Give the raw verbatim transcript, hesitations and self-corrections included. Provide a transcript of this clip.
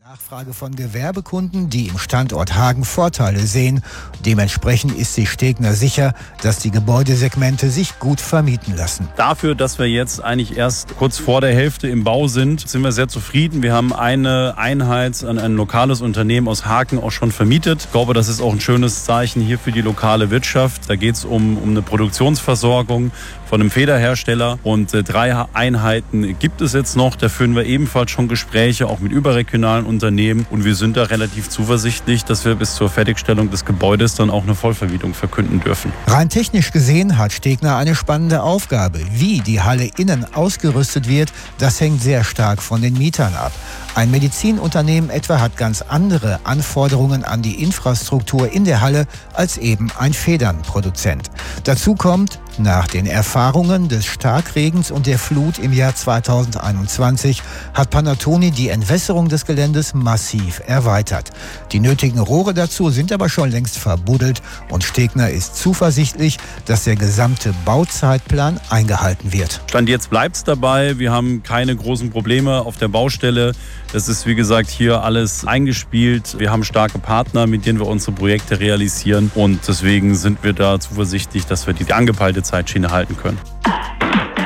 Nachfrage von Gewerbekunden, die im Standort Hagen Vorteile sehen. Dementsprechend ist sich Stegner sicher, dass die Gebäudesegmente sich gut vermieten lassen. Dafür, dass wir jetzt eigentlich erst kurz vor der Hälfte im Bau sind, sind wir sehr zufrieden. Wir haben eine Einheit an ein lokales Unternehmen aus Hagen auch schon vermietet. Ich glaube, das ist auch ein schönes Zeichen hier für die lokale Wirtschaft. Da geht es um, um eine Produktionsversorgung von einem Federhersteller. Und äh, drei Einheiten gibt es jetzt noch. Da führen wir ebenfalls schon Gespräche, auch mit überregionalen Unternehmen. Und wir sind da relativ zuversichtlich, dass wir bis zur Fertigstellung des Gebäudes dann auch eine Vollvermietung verkünden dürfen. Rein technisch gesehen hat Stegner eine spannende Aufgabe. Wie die Halle innen ausgerüstet wird, das hängt sehr stark von den Mietern ab. Ein Medizinunternehmen etwa hat ganz andere Anforderungen an die Infrastruktur in der Halle als eben ein Federnproduzent. Dazu kommt, nach den Erfahrungen des Starkregens und der Flut im Jahr zweitausendeinundzwanzig hat Panattoni die Entwässerung des Geländes massiv erweitert. Die nötigen Rohre dazu sind aber schon längst verbuddelt und Stegner ist zuversichtlich, dass der gesamte Bauzeitplan eingehalten wird. Stand jetzt bleibt es dabei. Wir haben keine großen Probleme auf der Baustelle. Das ist, wie gesagt, hier alles eingespielt. Wir haben starke Partner, mit denen wir unsere Projekte realisieren. Und deswegen sind wir da zuversichtlich, dass wir die angepeilte Zeitschiene halten können.